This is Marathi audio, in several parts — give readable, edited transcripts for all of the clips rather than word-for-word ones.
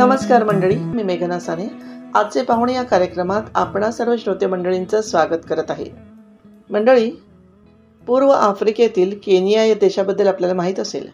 नमस्कार मंडळी, मी मेघना साने. आजचे पाहुणे या कार्यक्रमात आपणा सर्व श्रोते मंडळींचं स्वागत करत आहे. मंडळी, पूर्व आफ्रिकेतील केनिया या देशाबद्दल आपल्याला माहीत असेल.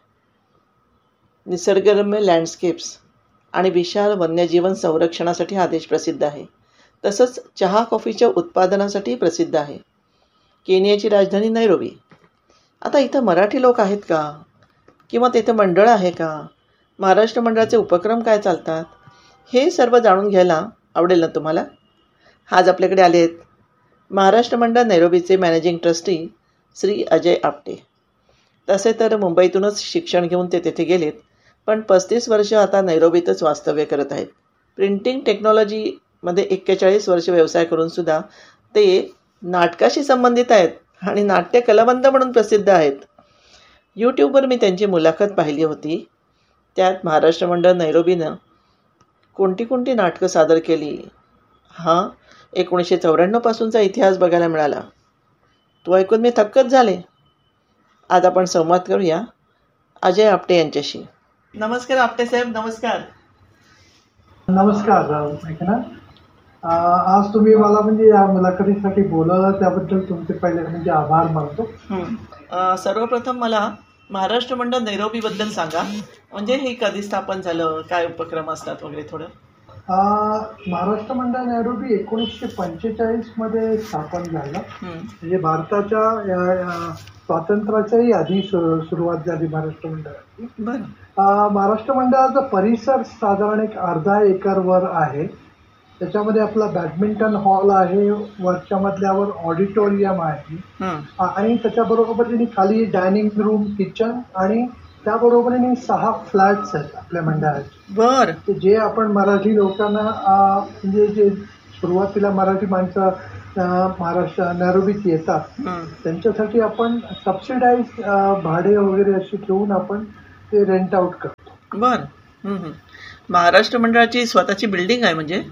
निसर्गरम्य लँडस्केप्स आणि विशाल वन्यजीवन संरक्षणासाठी हा देश प्रसिद्ध आहे. तसंच चहा कॉफीच्या उत्पादनासाठी प्रसिद्ध आहे. केनियाची राजधानी नैरोबी. आता इथं मराठी लोक आहेत का, किंवा तिथे मंडळ आहे का, महाराष्ट्र मंडळाचे उपक्रम काय चालतात, हे सर्व जाणून घ्यायला आवडेल ना तुम्हाला. आज आपल्याकडे आले आहेत महाराष्ट्र मंडळ नैरोबीचे मॅनेजिंग ट्रस्टी श्री अजय आपटे. तसे तर मुंबईतूनच शिक्षण घेऊन ते तेथे गेलेत, पण 35 वर्ष आता नैरोबीतच वास्तव्य करत आहेत. प्रिंटिंग टेक्नॉलॉजीमध्ये 41 वर्ष व्यवसाय करूनसुद्धा ते नाटकाशी संबंधित आहेत आणि नाट्य कलावंत म्हणून प्रसिद्ध आहेत. यूट्यूबवर मी त्यांची मुलाखत पाहिली होती. त्यात महाराष्ट्र मंडळ नैरोबीनं कोणती कोणती नाटकं सादर केली, हा 1994 पासूनचा इतिहास बघायला मिळाला. तो ऐकून मी थक्कच झाले. आज आपण संवाद करूया अजय आपटे यांच्याशी. नमस्कार आपटे साहेब. नमस्कार. नमस्कार मेघना. आज तुम्ही मला म्हणजे या मुलाखतीसाठी बोलवलं, त्याबद्दल तुमचे पहिले म्हणजे आभार मानतो. सर्वप्रथम मला महाराष्ट्र मंडळ नैरोबीबद्दल सांगा. म्हणजे हे कधी स्थापन झालं, काय उपक्रम असतात वगैरे थोडं. महाराष्ट्र मंडळ नैरोबी 1945 मध्ये स्थापन झालं. म्हणजे भारताच्या स्वातंत्र्याच्याही आधी सुरुवात झाली महाराष्ट्र मंडळाची. महाराष्ट्र मंडळाचा परिसर साधारण एक अर्धा एकरवर आहे. त्याच्यामध्ये आपला बॅडमिंटन हॉल आहे, वरच्या मधल्यावर ऑडिटोरियम आहे, आणि त्याच्याबरोबरीने खाली डायनिंग रूम, किचन, आणि त्याबरोबरीने 6 फ्लॅट्स आहेत आपल्या मंडळाचे. बरं. जे आपण मराठी लोकांना म्हणजे जे सुरुवातीला मराठी माणसं महाराष्ट्र नैरोबीत येतात त्यांच्यासाठी आपण सबसिडाईज भाडे वगैरे अशी ठेवून आपण ते रेंट आउट करतो. बरं. महाराष्ट्र मंडळाची स्वतःची बिल्डिंग आहे म्हणजे?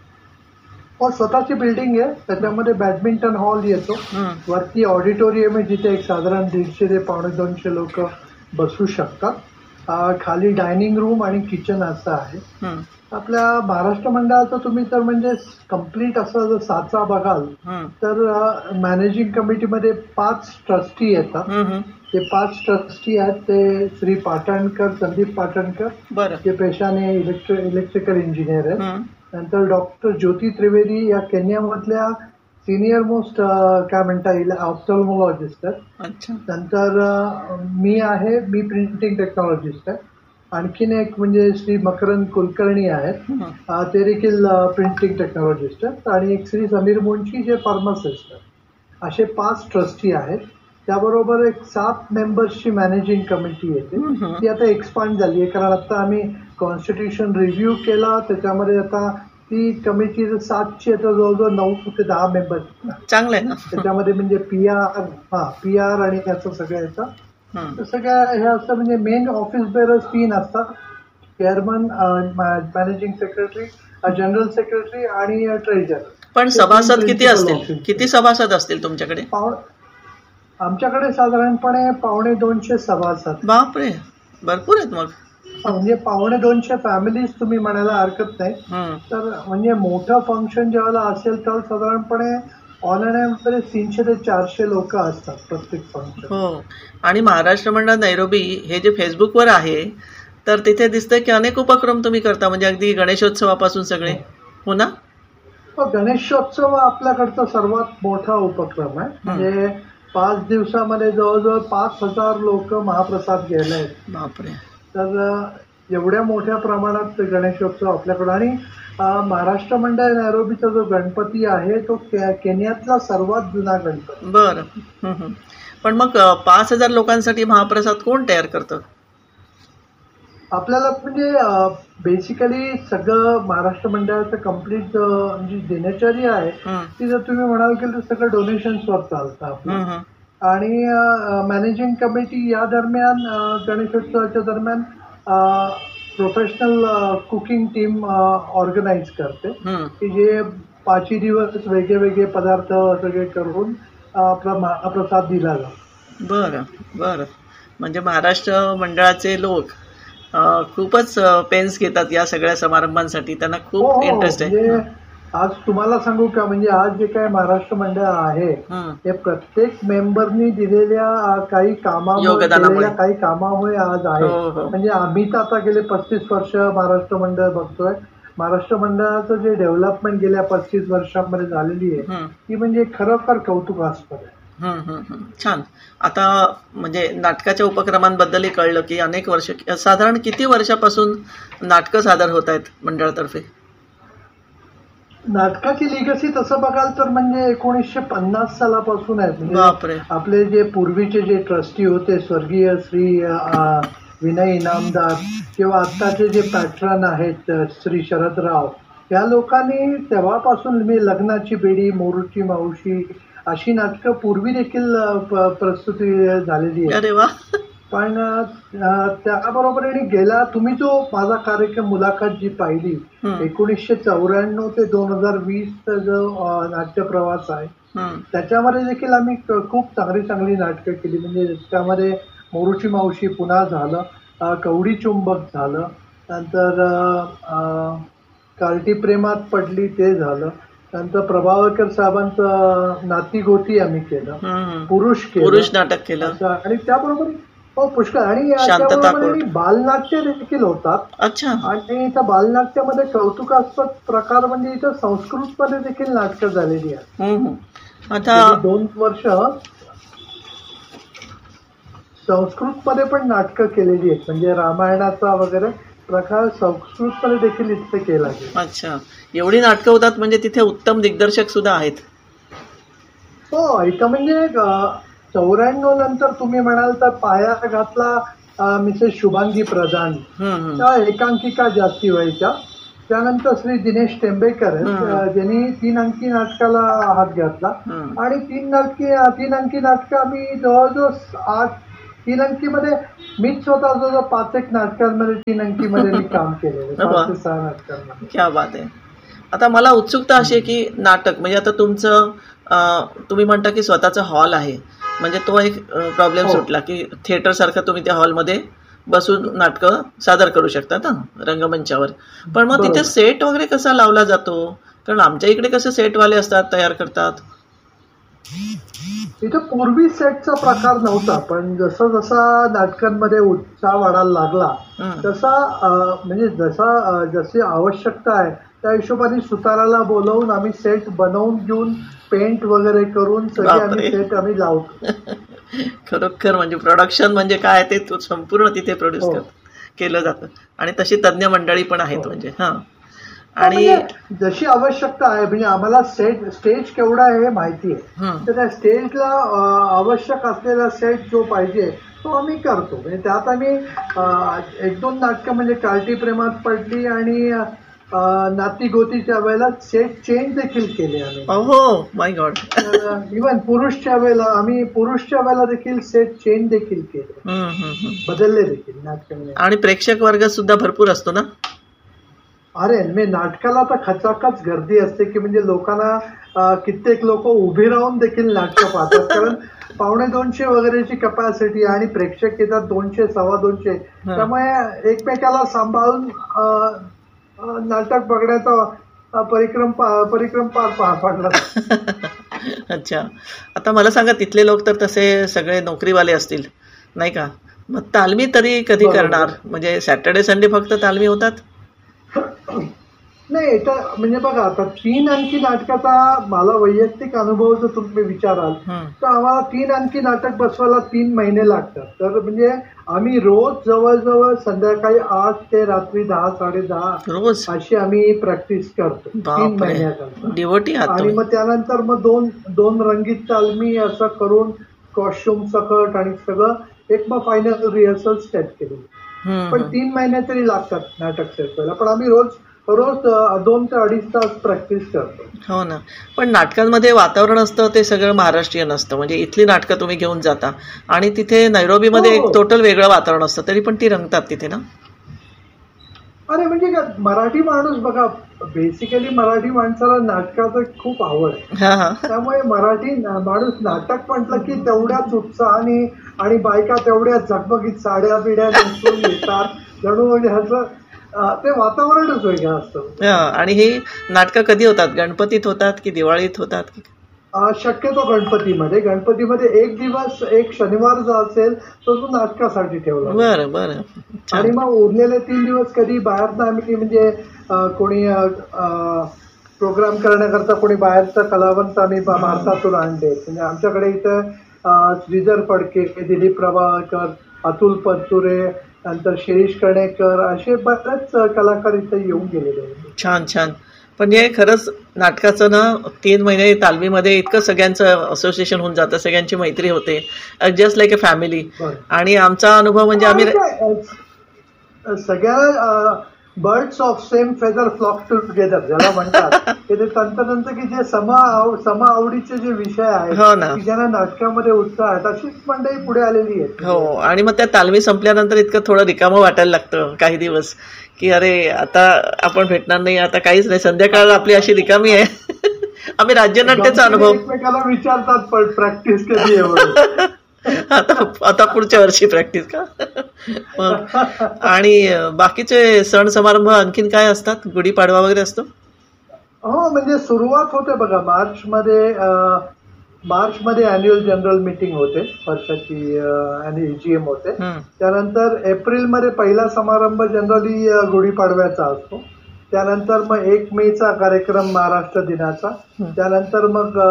हो, स्वतःची बिल्डिंग आहे. त्याच्यामध्ये बॅडमिंटन हॉल येतो, वरती ऑडिटोरियम आहे जिथे एक साधारण 150 ते 250 लोक बसू शकतात, खाली डायनिंग रूम आणि किचन असं आहे. आपल्या महाराष्ट्र मंडळाचं तुम्ही तर म्हणजे कम्प्लीट असं जर साचा बघाल तर मॅनेजिंग कमिटीमध्ये 5 ट्रस्टी येतात. ते 5 ट्रस्टी आहेत ते श्री पाटणकर, संदीप पाटणकर, जे पेशाने इलेक्ट्रिकल इंजिनियर आहेत. नंतर डॉक्टर ज्योती त्रिवेदी या केनियामधल्या सिनियर मोस्ट काय म्हणता येईल ऑप्थॅल्मॉलॉजिस्ट आहेत. नंतर मी आहे, मी प्रिंटिंग टेक्नॉलॉजिस्ट आहे. आणखीन एक म्हणजे श्री मकरंद कुलकर्णी आहेत, ते देखील प्रिंटिंग टेक्नॉलॉजिस्ट आहेत. आणि एक श्री समीर मुंशी जे फार्मासिस्ट आहेत. असे 5 ट्रस्टी आहेत. त्याबरोबर एक 7 मेंबर्सची मॅनेजिंग कमिटी येते. ती आता एक्सपांड झाली आहे, कारण आता आम्ही कॉन्स्टिट्यूशन रिव्ह्यू केला. त्याच्यामध्ये आता ती कमिटी 7ची आता जवळजवळ 9 ते 10 मेंबर्स. चांगलं आहे ना. त्याच्यामध्ये म्हणजे पीआर आणि याचं सगळ्याचं सगळ्या हे असतं. म्हणजे मेन ऑफिस बेरर्स 3 असतात, chairman, managing secretary, general secretary आणि ट्रेजरर. पण सभासद किती असतील? किती सभासद असतील तुमच्याकडे? आमच्याकडे साधारणपणे 250 सभासद. बापरे, भरपूर आहेत. मग म्हणजे 250 फॅमिलीज तुम्ही म्हणायला हरकत नाही. तर म्हणजे मोठं फंक्शन जेव्हा असेल तर साधारणपणे ऑन अँड ॲव्हरेज 300 ते 400 लोक असतात प्रत्येक फंक्शन. हो. आणि महाराष्ट्र मंडळ नैरोबी हे जे फेसबुकवर आहे तर तिथे दिसतंय की अनेक उपक्रम तुम्ही करता, म्हणजे अगदी गणेशोत्सवापासून सगळे. हो ना? गणेशोत्सव आपल्याकडचा सर्वात मोठा उपक्रम आहे. म्हणजे 5 दिवसामध्ये जवळजवळ 5000 लोक महाप्रसाद घ्यायला आहेत. बापरे. तर एवढ्या मोठ्या प्रमाणात गणेशोत्सव आपल्याकडं. आणि महाराष्ट्र मंडळ नैरोबीचा जो गणपती आहे तो केनियातला सर्वात जुना गणपती. बरं. पण मग 5000 लोकांसाठी महाप्रसाद कोण तयार करतं? आपल्याला म्हणजे बेसिकली सगळं महाराष्ट्र मंडळाचं कम्प्लीट जी दिनचर्या आहे ती जर तुम्ही म्हणाल की तर सगळं डोनेशन्सवर चालतं आपलं. आणि मॅनेजिंग कमिटी या दरम्यान गणेशोत्सवाच्या दरम्यान प्रोफेशनल कुकिंग टीम ऑर्गनाईज करते की जे 5 दिवस वेगळे वेगळे पदार्थ सगळे करून महाप्रसाद दिला जातो. बरं. म्हणजे महाराष्ट्र मंडळाचे लोक खूपच पेन्स घेतात या सगळ्या समारंभांसाठी, त्यांना खूप इंटरेस्ट आहे. म्हणजे आज तुम्हाला सांगू का, म्हणजे आज जे काय महाराष्ट्र मंडळ आहे हे प्रत्येक मेंबरनी दिलेल्या काही कामामुळे केलेल्या काही कामामुळे आज आहे. म्हणजे आम्ही तर आता गेले 35 वर्ष महाराष्ट्र मंडळ बघतोय. महाराष्ट्र मंडळाचं जे डेव्हलपमेंट गेल्या 35 वर्षांमध्ये झालेली आहे ती म्हणजे खरोखर कौतुकास्पद आहे. छान. आता म्हणजे नाटकाच्या उपक्रमांबद्दलही कळलं की अनेक वर्ष, साधारण किती वर्षापासून नाटकं सादर होत आहेत मंडळातर्फे? नाटकाची लिगसी तसं बघाल तर म्हणजे 1950 सालापासून आहे. म्हणजे आपले जे पूर्वीचे जे ट्रस्टी होते स्वर्गीय श्री विनय इनामदार किंवा आत्ताचे जे पॅट्रन आहेत श्री शरदराव, या लोकांनी तेव्हापासून मी लग्नाची बेडी, मोरूची मावशी अशी नाटकं पूर्वी देखील प्रस्तुती झालेली आहे. अरे वा. पण त्याबरोबरीने गेला तुम्ही जो माझा कार्यक्रम मुलाखत जी पाहिली 1994 ते 2020 जो नाट्य प्रवास आहे त्याच्यामध्ये देखील आम्ही खूप चांगली चांगली नाटकं केली. म्हणजे त्यामध्ये मोरूची मावशी पुन्हा झालं, कवडी चुंबक झालं, नंतर कार्टी प्रेमात पडली ते झालं, नंतर प्रभावळकर साहेबांचं नाती गोती आम्ही केलं, पुरुष नाटक केलं, आणि त्याबरोबर पुष्कळ आणि त्याबरोबर बालनाट्य देखील होतात. अच्छा. आणि त्या बालनाट्यामध्ये कौतुकास्पद प्रकार म्हणजे इथं संस्कृतमध्ये देखील नाटकं झालेली आहेत. आता 2 वर्ष संस्कृतमध्ये पण नाटकं केलेली आहेत. म्हणजे रामायणाचा वगैरे प्रकार संस्कृतमध्ये देखील इथे केला गेला. अच्छा. एवढी नाटकं होतात म्हणजे तिथे उत्तम दिग्दर्शक सुद्धा आहेत. हो. इथं म्हणजे 94 नंतर तुम्ही म्हणाल तर पाया घातला मिसेस शुभांगी प्रधान, त्या एकांकिका जास्ती व्हायच्या. त्यानंतर श्री दिनेश टेंबेकर ज्यांनी 3 अंकी नाटकाला हात घातला आणि 3 अंकी नाटकं आम्ही जवळजवळ 3 अंकीमध्ये मीच स्वतः जवळजवळ 5 नाटकांमध्ये 3 अंकीमध्ये मी काम केलेलं, 5 ते 6 नाटकांमध्ये. क्या बात आहे. आता मला उत्सुकता अशी आहे की नाटक म्हणजे आता तुमचं तुम्ही म्हणता की स्वतःचा हॉल आहे, म्हणजे तो एक प्रॉब्लेम सुटला की थिएटर सारखं तुम्ही त्या हॉलमध्ये बसून नाटकं सादर करू शकता ना रंगमंचावर. पण मग तिथे सेट वगैरे कसा लावला जातो? कारण आमच्या इकडे कसे सेटवाले असतात, तयार करतात. इथं पूर्वी सेटचा प्रकार नव्हता, पण जसा जसा नाटकांमध्ये उत्साह वाढायला लागला तसा म्हणजे जशी आवश्यकता आहे त्या हिशोबाने सुताराला बोलवून आम्ही सेट बनवून घेऊन पेंट वगैरे करून सगळे आम्ही सेट आम्ही लावतो. खरोखर म्हणजे प्रोडक्शन म्हणजे काय ते संपूर्ण तिथे प्रोड्यूस केलं जातं आणि तशी तज्ञ मंडळी पण आहेत. म्हणजे आणि जशी आवश्यकता आहे म्हणजे आम्हाला स्टेज केवढा आहे हे माहिती आहे, तर त्या स्टेजला आवश्यक असलेला सेट जो पाहिजे तो आम्ही करतो. म्हणजे त्यात आम्ही 1-2 नाटकं म्हणजे कार्टी प्रेमात पडली आणि नाती गोतीच्या वेळेला सेट चेंज देखील केले आम्ही. हो माय गॉड. इव्हन पुरुषच्या वेळेला देखील सेट चेंज देखील केले, बदलले देखील नाटकांमध्ये. आणि प्रेक्षक वर्ग सुद्धा भरपूर असतो ना? अरे मी नाटकाला तर खचाखच गर्दी असते की म्हणजे लोकांना कित्येक लोक उभी राहून देखील नाटकं पाहतात. कारण 150 वगैरेची कपॅसिटी आणि प्रेक्षक येतात 200, 250. त्यामुळे एकमेकाला सांभाळून नाटक बघण्याचा परिक्रम पार पडला. अच्छा. आता मला सांगा, तिथले लोक तर तसे सगळे नोकरीवाले असतील नाही का? मग तालमी तरी कधी करणार? म्हणजे सॅटर्डे संडे फक्त तालमी होतात? नाही, तर म्हणजे बघा आता 3 अंकी नाटकाचा मला वैयक्तिक अनुभव जर तुम्ही विचाराल तर आम्हाला 3 अंकी नाटक बसवायला 3 महिने लागतात. तर म्हणजे आम्ही रोज जवळजवळ संध्याकाळी 8 ते रात्री 10, 10:30 रोज अशी आम्ही प्रॅक्टिस करतो 3 महिन्याकरता. डिवोटी आहात. आणि मग त्यानंतर मग दोन रंगीत तालमी असं करून कॉस्ट्युम सकट आणि सगळं एक मग फायनल रिहर्सल सेट केलेली. पण 3 महिने तरी लागतात नाटक सेट व्हायला. पण आम्ही रोज 2 ते 2.5 तास प्रॅक्टिस करतो. हो ना. पण नाटकांमध्ये वातावरण असतं ते सगळं महाराष्ट्रीयन असतं. म्हणजे इथली नाटकं तुम्ही घेऊन जाता आणि तिथे नैरोबीमध्ये एक टोटल वेगळं वातावरण असतं, तरी पण ती रंगतात तिथे ना? अरे म्हणजे मराठी माणूस बघा, बेसिकली मराठी माणसाला नाटकाचं खूप आवड आहे. त्यामुळे मराठी माणूस नाटक म्हटलं की तेवढ्याच उत्साहाने आणि बायका तेवढ्याच झगमगीत साड्या बिड्या नेसून येतात जणू म्हणजे ह्याचं ते वातावरणच वेगळं असतं. आणि ही नाटकं कधी होतात? गणपतीत होतात की दिवाळीत होतात की? शक्यतो गणपतीमध्ये एक दिवस, एक शनिवार जो असेल तो नाटकासाठी ठेवला. बरं बरं. आणि मग उरलेले 3 दिवस कधी बाहेरनं आम्ही म्हणजे कोणी प्रोग्राम करण्याकरता कोणी बाहेरचा कलावंत आम्ही भारतातून आणले. म्हणजे आमच्याकडे इथं श्रीधर फडके, दिलीप प्रभाकर, अतुल परचुरे, नंतर शिरीष कणेकर असे बरेच कलाकार इथे येऊन गेलेले आहेत. छान छान. पण हे खरंच नाटकाचं ना 3 महिने तालमीमध्ये इतकं सगळ्यांचं असोसिएशन होऊन जातं, सगळ्यांची मैत्री होते, जस्ट लाईक अ फॅमिली. आणि आमचा अनुभव म्हणजे आम्ही सगळ्या birds of same feather flock together ज्याला म्हणतात ते तंत्र की जे सम आवडीचे जे विषय आहेत की ज्यांना नाटकामध्ये उत्साह आहेत अशीच मंडळी पुढे आलेली आहेत. हो. आणि मग त्या तालमी संपल्यानंतर इतकं थोडं रिकामं वाटायला लागतं काही दिवस की अरे आता आपण भेटणार नाही, आता काहीच नाही, संध्याकाळ आपली अशी रिकामी आहे. आम्ही राज्यनाट्याचा अनुभव एकमेकाला विचारतात पण प्रॅक्टिस कधी एवढं आता पुढच्या वर्षी प्रॅक्टिस का. आणि बाकीचे सण समारंभ आणखीन काय असतात? गुढीपाडवा वगैरे असतो? हो, म्हणजे सुरुवात होते बघा मार्चमध्ये अॅन्युअल जनरल मीटिंग होते, वर्षाची EGM होते. त्यानंतर एप्रिलमध्ये पहिला समारंभ जनरली गुढीपाडव्याचा असतो. त्यानंतर मग 1 मेचा कार्यक्रम महाराष्ट्र दिनाचा. त्यानंतर मग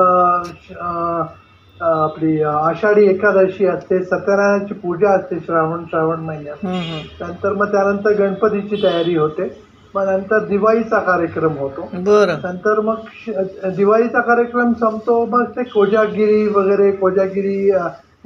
आपली आषाढी एकादशी असते, सत्यनारायणाची पूजा असते श्रावण महिन्यात. त्यानंतर गणपतीची तयारी होते. मग नंतर दिवाळीचा कार्यक्रम होतो. नंतर मग दिवाळीचा कार्यक्रम संपतो, मग ते कोजागिरी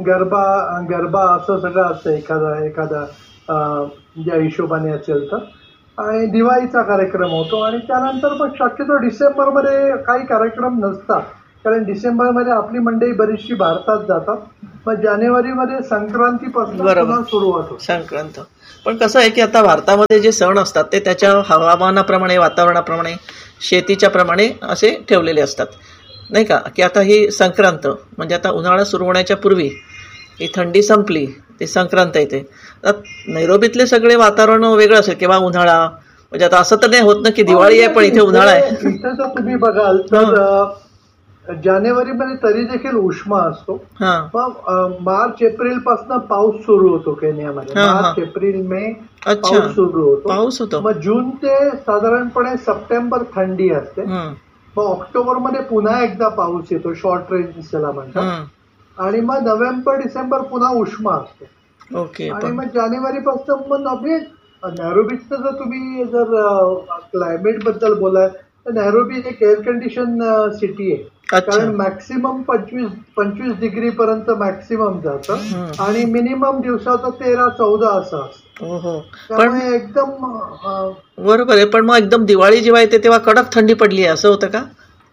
गरबा असं सगळं असतं एखादा ज्या हिशोबाने असेल तर. आणि दिवाळीचा कार्यक्रम होतो. आणि त्यानंतर मग शक्यतो डिसेंबरमध्ये काही कार्यक्रम नसतात, कारण डिसेंबरमध्ये आपली मंडळी बरीचशी भारतात जातात. मग जानेवारीमध्ये संक्रांतीपासून पुन्हा सुरुवात होते. संक्रांत. पण कसं आहे की आता भारतामध्ये जे सण असतात ते त्याच्या हवामानाप्रमाणे, वातावरणाप्रमाणे, शेतीच्या प्रमाणे असे ठेवलेले असतात, नाही का? की आता ही संक्रांत म्हणजे आता उन्हाळा सुरू होण्याच्या पूर्वी ही थंडी संपली, ती संक्रांत येते. नैरोबीतले सगळे वातावरण वेगळं असेल, किंवा उन्हाळा म्हणजे आता असं तर नाही होत ना की दिवाळी आहे पण इथे उन्हाळा आहे. इथे जर तुम्ही बघाल तर जानेवारीमध्ये तरी देखील उष्मा असतो. मग मार्च एप्रिल पासून पाऊस सुरू होतो केनियामध्ये. मार्च एप्रिल मे पाऊस सुरू होतो. मग जून ते साधारणपणे सप्टेंबर थंडी असते. मग ऑक्टोबरमध्ये पुन्हा एकदा पाऊस येतो, शॉर्ट रेंज ज्याला म्हणतात. आणि मग नोव्हेंबर डिसेंबर पुन्हा उष्मा असते. आणि मग जानेवारीपासून मग नैरोबीचं जर क्लायमेट बद्दल बोलाय तर नैरोबी एक एअर कंडिशन सिटी आहे. कारण मॅक्सिमम 25 डिग्री पर्यंत मॅक्सिमम जातं आणि मिनिमम दिवसाचं 13-14 असं असतं. त्यामुळे एकदम बरोबर आहे. पण मग एकदम दिवाळी जेव्हा येते तेव्हा कडक थंडी पडली आहे असं होतं का?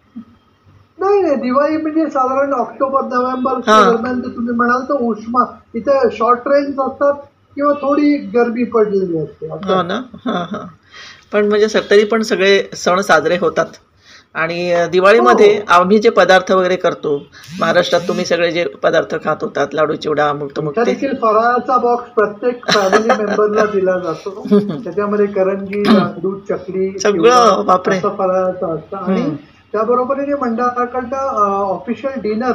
नाही, दिवाळी म्हणजे साधारण ऑक्टोबर नोव्हेंबर दरम्यान तुम्ही म्हणाल तर उष्मा इथे शॉर्ट रेंज असतात किंवा थोडी गरमी पडलेली असते. हो ना. पण म्हणजे तरी पण सगळे सण साजरे होतात. आणि दिवाळीमध्ये आम्ही जे पदार्थ वगैरे करतो महाराष्ट्रात, तुम्ही सगळे जे पदार्थ खात होतात, लाडू चिवडा मुक्त देखील फराळाचा बॉक्स प्रत्येक फॅमिली मेंबरला दिला जातो. त्याच्यामध्ये करंजी, दूध, चकली सगळं फराळाचं असतं. आणि त्याबरोबरीने मंडळाकडनं ऑफिशियल डिनर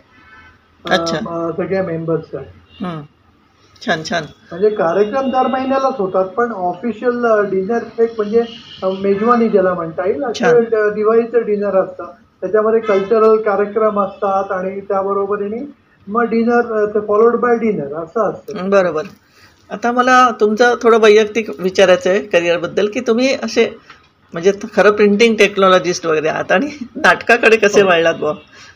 असतं सगळ्या मेंबर्ससाठी. छान छान. म्हणजे कार्यक्रम दर महिन्यालाच होतात, पण ऑफिशियल डिनर एक म्हणजे मेजवानी ज्याला म्हणता येईल असे दिवाळीचं डिनर असतं. त्याच्यामध्ये कल्चरल कार्यक्रम असतात आणि त्याबरोबरीने मग डिनर फॉलोड बाय डिनर असं असतं. बरोबर. आता मला तुमचं थोडं वैयक्तिक विचारायचं आहे करिअरबद्दल, की तुम्ही असे म्हणजे खरं प्रिंटिंग टेक्नॉलॉजिस्ट वगैरे आहात आणि नाटकाकडे कसे वळलात बुवा?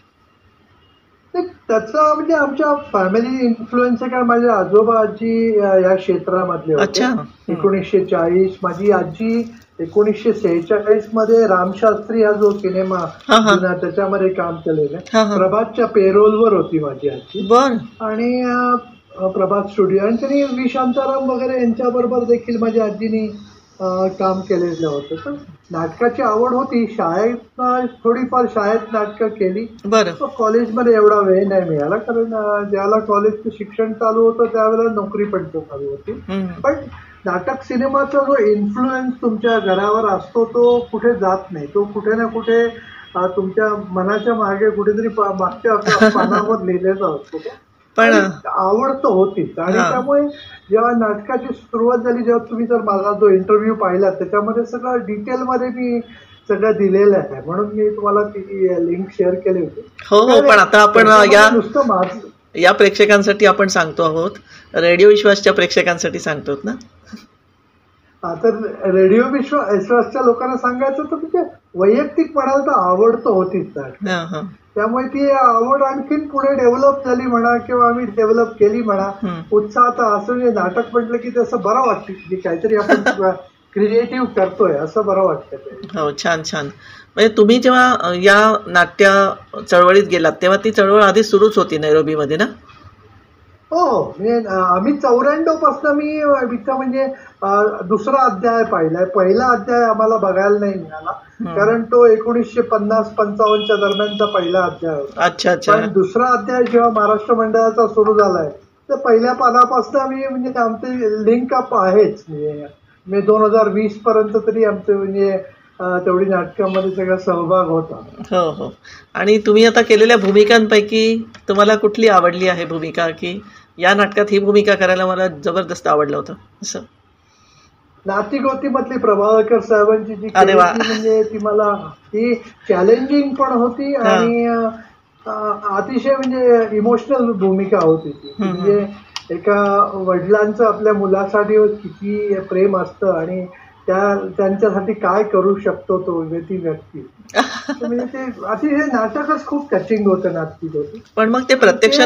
त्याचा म्हणजे आमच्या फॅमिली इन्फ्लुएन्स आहे. कारण माझे आजोबा आजी या क्षेत्रामधले होते. 1940 माझी आजी 1946 मध्ये रामशास्त्री हा जो सिनेमा त्याच्यामध्ये काम केलेलं. प्रभातच्या पेरोलवर होती माझी आजी. आणि प्रभात स्टुडिओ आणि त्यांनी व्ही शांताराम वगैरे यांच्याबरोबर देखील माझ्या आजीनी काम केलेलं होतं. तर नाटकाची आवड होती. थोडीफार शाळेत नाटकं केली. कॉलेजमध्ये एवढा वेळ नाही मिळाला, कारण ज्याला कॉलेजचं शिक्षण चालू होतं त्यावेळेला नोकरी पण चालू होती. पण नाटक सिनेमाचा जो इन्फ्लुएन्स तुमच्या घरावर असतो तो कुठे जात नाही. तो कुठे ना कुठे तुमच्या मनाच्या मागे कुठेतरी मागच्या पानावर लिहिलेला असतो. पण आवड तर होतीच. आणि त्यामुळे जेव्हा नाटकाची सुरुवात झाली, जेव्हा तुम्ही जर माझा जो इंटरव्ह्यू पाहिला त्याच्यामध्ये सगळं डिटेलमध्ये मी सगळं दिलेलं आहे, म्हणून मी तुम्हाला ती लिंक शेअर केली होती. हो हो, पण आता आपण या प्रेक्षकांसाठी आपण सांगतो आहोत, रेडिओ विश्वासच्या प्रेक्षकांसाठी सांगतो ना. तर रेडिओ विश्वासच्या लोकांना सांगायचं तर म्हणजे वैयक्तिक म्हणाल तर आवड तर होतीच. त्यामुळे ती आवड आणखीन पुढे डेव्हलप झाली म्हणा, किंवा आम्ही डेव्हलप केली म्हणा. उत्साह तर असं नाटक म्हटलं की तसं बरं वाटतं की काहीतरी आपण क्रिएटिव्ह करतोय असं बरं वाटतं. हो, छान छान. म्हणजे तुम्ही जेव्हा या नाट्य चळवळीत गेलात तेव्हा ती चळवळ आधी सुरूच होती नैरोबीमध्ये ना? हो, म्हणजे आम्ही 94 पासून मी म्हणजे दुसरा अध्याय पाहिलाय. पहिला अध्याय आम्हाला बघायला नाही मिळाला, कारण तो 1950-55 दरम्यानचा पहिला अध्याय होता. अच्छा अच्छा. पण दुसरा अध्याय जेव्हा महाराष्ट्र मंडळाचा सुरू झालाय तर पहिल्या पानापासून आम्ही म्हणजे आमचे लिंक अप आहेच. म्हणजे 2020 पर्यंत तरी आमचे म्हणजे तेवढी नाटकामध्ये सगळा सहभाग होता. हो हो. आणि तुम्ही आता केलेल्या भूमिकांपैकी तुम्हाला कुठली आवडली आहे भूमिका, की या नाटकात ही भूमिका करायला मला जबरदस्त आवडलं होतं असं? नातीगोती मधली प्रभावळकर साहेबांची जी म्हणजे ती मला ती चॅलेंजिंग पण होती आणि अतिशय म्हणजे इमोशनल भूमिका होती ती. म्हणजे एका वडिलांचं आपल्या मुलासाठी किती प्रेम असतं आणि त्यांच्यासाठी काय करू शकतो तो ती व्यक्ती. म्हणजे ते अतिशय नाटकच खूप टचिंग होतं नातीगोती. पण मग ते प्रत्यक्ष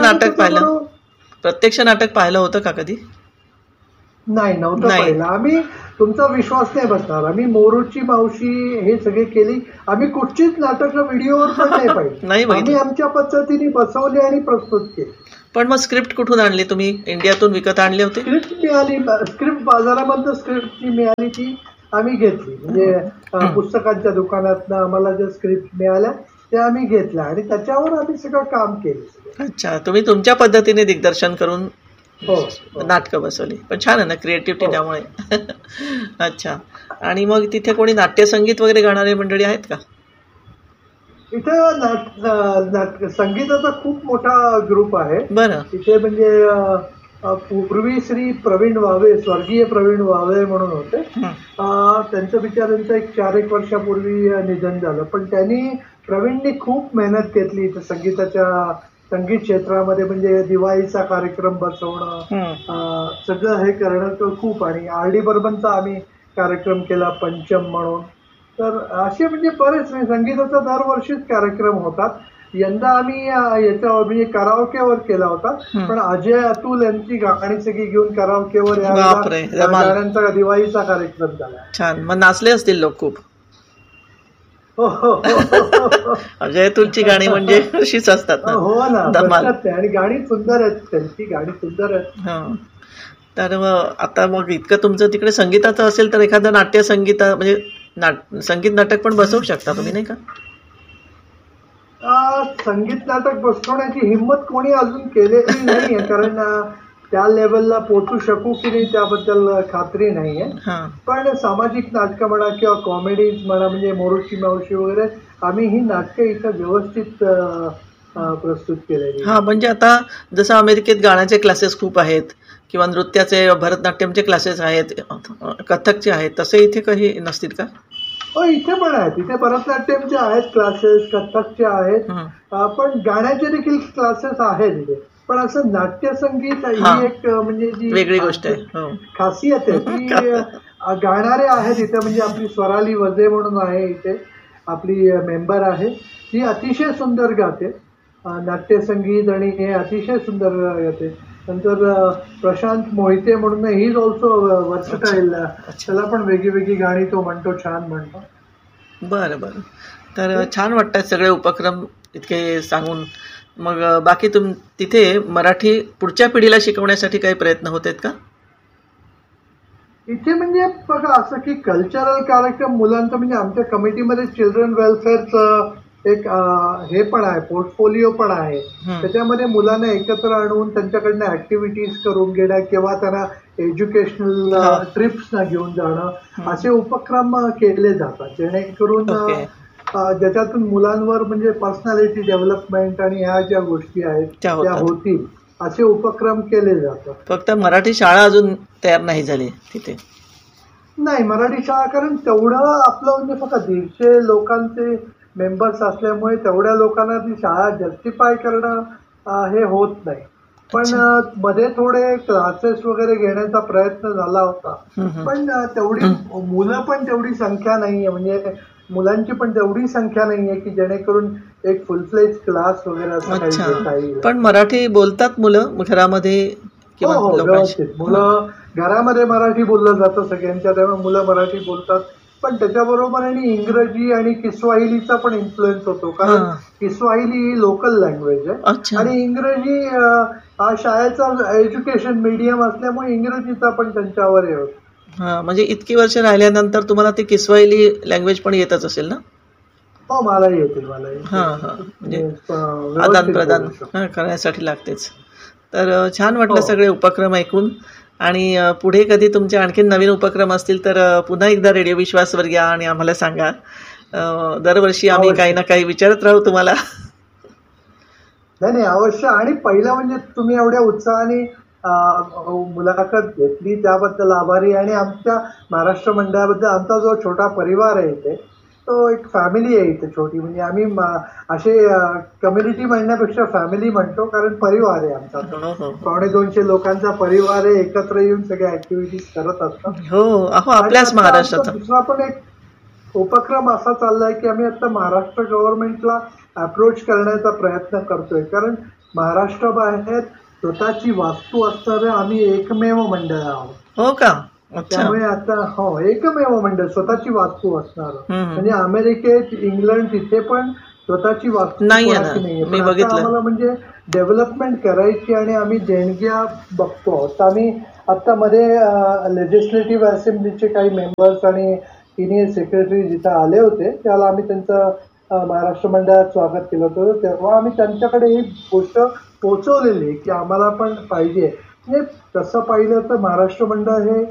नाटक पाहिलं होतं का कधी? नाही, नव्हतं पाहिलं. आम्ही तुमचा विश्वास नाही बसणार, आम्ही मोरूची मावशी हे सगळे केली. आम्ही कुठचीच नाटकं व्हिडिओवर पण नाही पाहिजे. आम्ही आमच्या पद्धतीने बसवली आणि प्रस्तुत केली. पण मग स्क्रिप्ट कुठून आणली तुम्ही? इंडियातून विकत आणली होती? स्क्रिप्ट मिळाली, स्क्रिप्ट बाजारामधून स्क्रिप्ट जी मिळाली ती आम्ही घेतली. म्हणजे पुस्तकांच्या दुकानातनं आम्हाला ज्या स्क्रिप्ट मिळाल्या त्या आम्ही घेतल्या आणि त्याच्यावर आम्ही सगळं काम केलं. अच्छा, तुम्ही तुमच्या पद्धतीने दिग्दर्शन करून नाटकं बसवली. पण छान आहे ना, क्रिएटिव्हिटी त्यामुळे. अच्छा. आणि मग तिथे कोणी नाट्यसंगीत वगैरे गाणारे मंडळी आहेत का? इथे संगीताचा खूप मोठा ग्रुप आहे. बरं. इथे म्हणजे पूर्वी श्री प्रवीण वावे, स्वर्गीय प्रवीण वावे म्हणून होते. त्यांचं बिचाऱ्यांचं 4-1 वर्षापूर्वी निधन झालं. पण प्रवीणनी खूप मेहनत घेतली इथे संगीत क्षेत्रामध्ये. म्हणजे दिवाळीचा कार्यक्रम बसवणं, सगळं हे करणं खूप. आणि RD बर्मनचा आम्ही कार्यक्रम केला पंचम म्हणून. तर असे म्हणजे बरेच संगीताचा दरवर्षीच कार्यक्रम होतात. यंदा आम्ही याच्यावर म्हणजे कराओकेवर केला होता, पण अजय अतुल यांची गाणी सगळी घेऊन कराओकेवर गाण्यांचा दिवाळीचा कार्यक्रम झाला. छान. मग नाचले असतील लोक खूप? अजय अतुलची गाणी म्हणजे अशीच असतात ना. हो ना, आणि गाणी सुंदर आहेत, त्यांची गाणी सुंदर आहेत. तर आता मग इतकं तुमचं तिकडे संगीताचं असेल तर एखादं नाट्यसंगीत म्हणजे संगीत नाटक पण बसवू शकता तुम्ही, नाही का? संगीत नाटक बसवण्याची हिंमत कोणी अजून केलेली नाहीये, कारण त्या लेवलला पोहोचू शकू की नाही त्याबद्दल खात्री नाहीये. पण सामाजिक नाटकं म्हणा किंवा कॉमेडीज म्हणा, म्हणजे मोरूची मावशी वगैरे, आम्ही ही नाटकं इथं व्यवस्थित प्रस्तुत केलेली. म्हणजे आता जसं अमेरिकेत गाण्याचे क्लासेस खूप आहेत किंवा नृत्याचे, भरतनाट्यमचे क्लासेस आहेत, कथकचे आहेत, तसे इथे काही नसतील का? हो, इथे पण आहेत. इथे भरतनाट्यमचे आहेत क्लासेस, कथकचे आहेत, पण गाण्याचे देखील क्लासेस आहेत इथे. पण असं नाट्यसंगीत ही एक म्हणजे जी वेगळी गोष्ट आहे, खासियत आहे ती. गाणारे आहेत इथे, म्हणजे आपली स्वराली वजे म्हणून आहे इथे, आपली मेंबर आहे, ती अतिशय सुंदर गाते नाट्यसंगीत आणि हे अतिशय सुंदर गाते. नंतर प्रशांत मोहिते म्हणून, ही इज ऑल्सो वर्सटाईल. त्याला पण वेगळी गाणी तो म्हणतो, छान म्हणतो. बरं बरं. तर छान वाटतात सगळे उपक्रम इतके सांगून. मग बाकी तिथे मराठी पुढच्या पिढीला शिकवण्यासाठी काही प्रयत्न होत आहेत का? इथे म्हणजे बघा, असं की कल्चरल कार्यक्रम मुलांचं, म्हणजे आमच्या कमिटीमध्ये चिल्ड्रन वेलफेअरचं एक हे पण आहे, पोर्टफोलिओ पण आहे. त्याच्यामध्ये मुलांना एकत्र आणून त्यांच्याकडनं ऍक्टिव्हिटीज करून घेणं किंवा त्यांना एज्युकेशनल ट्रिप्सना घेऊन जाणं असे उपक्रम केले जातात, जेणेकरून ज्याच्यातून मुलांवर म्हणजे पर्सनॅलिटी डेव्हलपमेंट आणि ह्या ज्या गोष्टी आहेत त्या होतील असे उपक्रम केले जातात. फक्त मराठी शाळा अजून तयार नाही झाली तिथे. नाही, मराठी शाळा कारण तेवढं आपलं म्हणजे फक्त 150 लोकांचे मेंबर्स असल्यामुळे तेवढ्या लोकांना ती शाळा जस्टिफाय करणं हे होत नाही. पण मध्ये थोडे क्लासेस वगैरे घेण्याचा प्रयत्न झाला होता, पण तेवढी मुलं पण तेवढी संख्या नाहीये, म्हणजे मुलांची पण तेवढी संख्या नाहीये की जेणेकरून एक फुल फ्लेज क्लास वगैरे असं काही घेता येईल. पण मराठी बोलतात मुलं घरामध्ये? हो, व्यवस्थित मुलं घरामध्ये मराठी बोललं जातं सगळ्यांच्या, त्यामुळे मुलं मराठी बोलतात. पण त्याच्याबरोबर आणि इंग्रजी आणि किस्वाहिलीचा पण इन्फ्लुएन्स होतो, कारण किस्वाहिली ही लोकल लँग्वेज आहे आणि इंग्रजी हा शाळेचा एज्युकेशन मीडियम असल्यामुळे इंग्रजीचा पण त्यांच्यावर हे होतो. म्हणजे इतकी वर्ष राहिल्यानंतर तुम्हाला ती किस्वाहिली लँग्वेज पण येतच असेल ना? हो, मलाही येते. म्हणजे आदान प्रदान करण्यासाठी लागतेच. तर छान वाटलं सगळे उपक्रम ऐकून. आणि पुढे कधी तुमचे आणखी नवीन उपक्रम असतील तर पुन्हा एकदा रेडिओ विश्वासवर घ्या आणि आम्हाला सांगा. दरवर्षी आम्ही काही ना काही विचारत राहू तुम्हाला. नाही, अवश्य. आणि पहिलं म्हणजे तुम्ही एवढ्या उत्साहाने मुलाखत घेतली त्याबद्दल आभारी. आणि आमच्या महाराष्ट्र मंडळाबद्दल आमचा जो छोटा परिवार आहे इथे, तो एक फॅमिली आहे इथे छोटी, म्हणजे आम्ही असे कम्युनिटी म्हणण्यापेक्षा फॅमिली म्हणतो, कारण परिवार आहे आमचा. 250 लोकांचा परिवार आहे, एकत्र येऊन सगळ्या ऍक्टिव्हिटीज करत असतात. हो, आपल्याच महाराष्ट्रात. दुसरा पण एक उपक्रम असा चाललाय की आम्ही आता महाराष्ट्र गव्हर्नमेंटला अप्रोच करण्याचा प्रयत्न करतोय, कारण महाराष्ट्राबाहेर स्वतःची वास्तू असणारं आम्ही एकमेव मंडळ आहोत. हो का? त्यामुळे आता एकमेव मंडळ स्वतःची वास्तू असणार. म्हणजे अमेरिकेत, इंग्लंड तिथे पण स्वतःची वास्तू नाहीये. आम्हाला म्हणजे डेव्हलपमेंट करायची आणि आम्ही देणग्या बघतो आहोत. आम्ही आता मध्ये लेजिस्लेटिव्ह असेंब्लीचे काही मेंबर्स आणि सिनियर सेक्रेटरी जिथे आले होते त्याला आम्ही त्यांचं महाराष्ट्र मंडळात स्वागत केलं होतं. तेव्हा आम्ही त्यांच्याकडे ही गोष्ट पोहोचवलेली की आम्हाला पण पाहिजे. म्हणजे तसं पाहिलं तर महाराष्ट्र मंडळ हे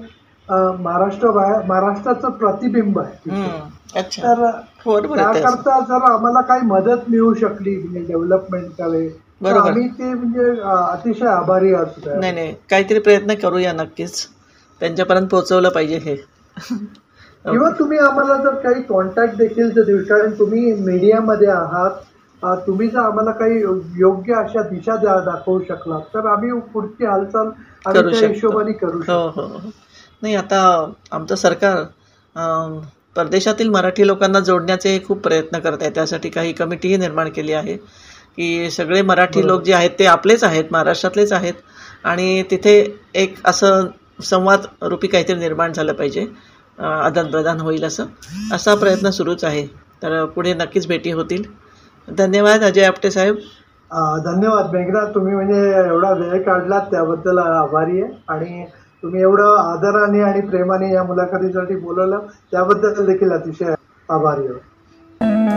महाराष्ट्राचं प्रतिबिंब आहे. तर त्याकरता जर आम्हाला काही मदत मिळू शकली म्हणजे डेव्हलपमेंटकडे, आम्ही ते म्हणजे अतिशय आभारी असतो. नाही, काहीतरी प्रयत्न करूया नक्कीच, त्यांच्यापर्यंत पोहोचवलं पाहिजे हे. किंवा तुम्ही आम्हाला जर काही कॉन्टॅक्ट देखील जर देऊ, कारण तुम्ही मीडियामध्ये आहात, तुम्ही जर आम्हाला काही योग्य अशा दिशा दाखवू शकलात तर आम्ही पुढची हालचाल आम्ही त्या हिशोबाने करू शकतो. नाही, आता आमचं सरकार परदेशातील मराठी लोकांना जोडण्याचे खूप प्रयत्न करत आहे. त्यासाठी काही कमिटीही निर्माण केली आहे की सगळे मराठी लोक जे आहेत ते आपलेच आहेत, महाराष्ट्रातलेच आहेत, आणि तिथे एक असं संवाद रूपी काहीतरी निर्माण झालं पाहिजे, आदानप्रदान होईल असा प्रयत्न सुरूच आहे. तर पुढे नक्कीच भेटी होतील. धन्यवाद अजय आपटे साहेब. धन्यवाद मेघना, तुम्ही म्हणजे एवढा वेळ काढलात त्याबद्दल आभारी आहे. आणि तुम्ही एवढं आदराने आणि प्रेमाने या मुलाखतीसाठी बोलवलं त्याबद्दल देखील अतिशय आभारी आहे.